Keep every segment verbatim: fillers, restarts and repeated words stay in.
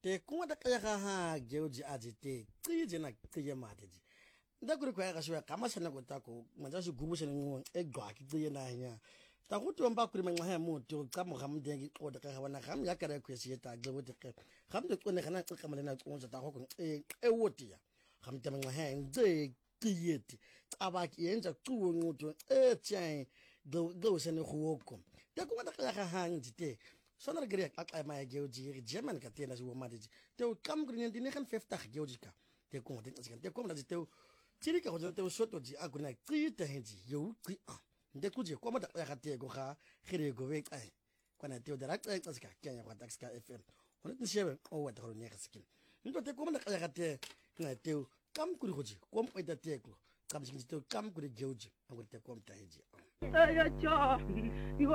te kuma da kaya ha geoji ajite tije na tije mateji nda kuri kwa ga shwa kama sana go tako manja shi gubu shene ngo egwa ki tije na nya ta go tomba kuri mangwa ha mo to ka mo gam de o da ka wana gam ya kare ku shi ta gbo de ke gam de ko ne kana tsika malena ko ta go e e wotia gam de mangwa ha nde tiyeti abaki yenza cuwo nguto e tjai do do shene go ko te kuma da kaya ha njite sonar gari ka ma geoji german ka tena zo madiji te kam green din kan fifty geoji ka te ko te te ko na te tiri ka ho te soto ji aguna ti te henji yo ti a nde ku je ko ma da ka te go ga gire go we ai kwana te da ka ka ska kenya kwa tax ka fm hono te shebe o wa toro ne ka skin ndo te ko ma da ka te na te kam ku go ji ko ma da te ko kam skin te kam ku geoji aguna te ko ta henji Ayacha, yo,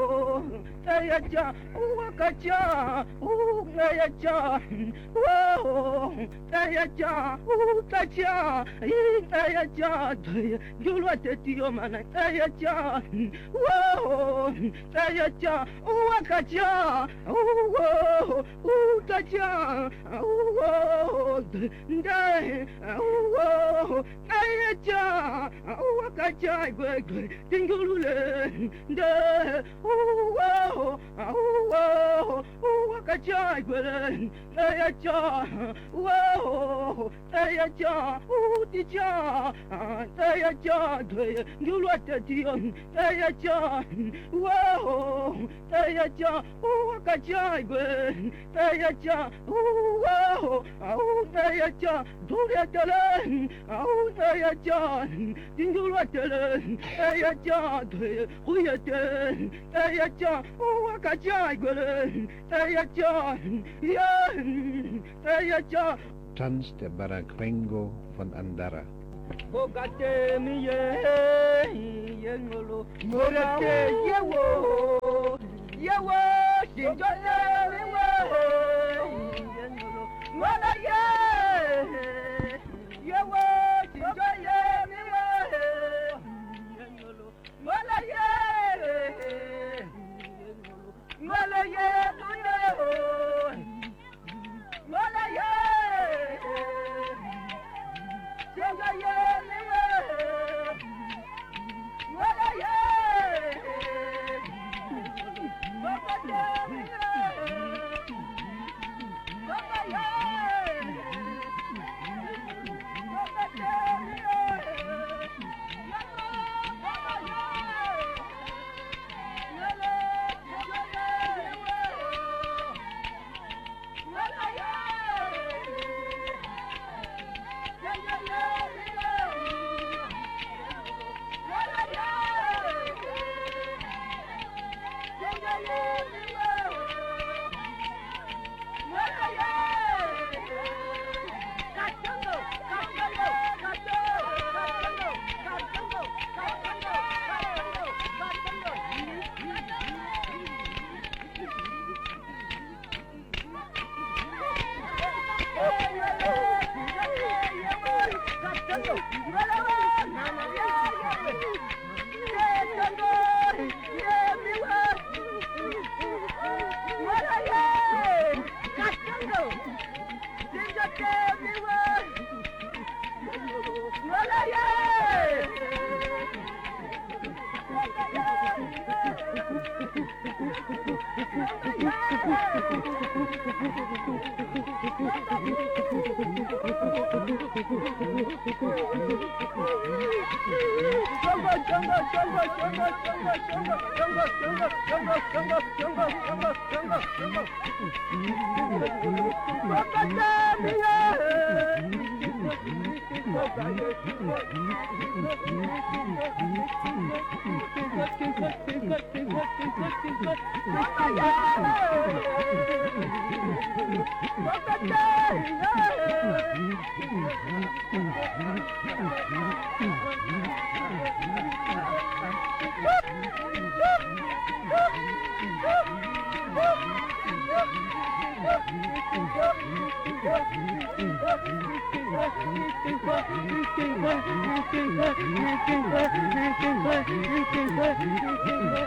ayacha, uwakacha, ayacha, wo, ayacha, utacha, ayacha, julwa tetio mana, ayacha, wo, ayacha, uwakacha, wo, utacha, wo, ndai, wo, ayacha, uwakacha, gwe, tingo Lule, de, oh, oh, oh, wakachai gwele, ayacha, oh, ayacha, oh, ticha, ayacha, gwe, gulwata tion, ayacha, oh, ayacha, oh, wakachai gwele, ayacha, oh, oh, ayacha, duriatale, oh, ayacha, tingulwatale, ayacha. Huyate, ayacha, wakacha, gwele, ayacha, ya, ayacha. Tanz der Baragrengo von Andara. Bogate miye, yengolo, bogate yewo, yewo, shinjole miwe, yengolo, mwana ye, yewo, shinjole miwe. Malaye, malaye, malaye, malaye,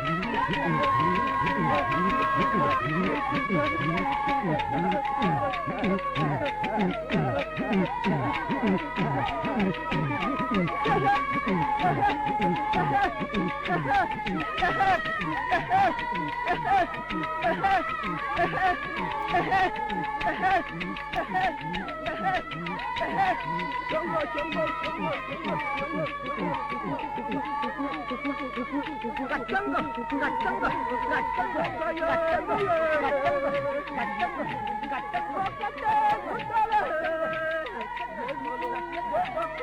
Thank you. Gata,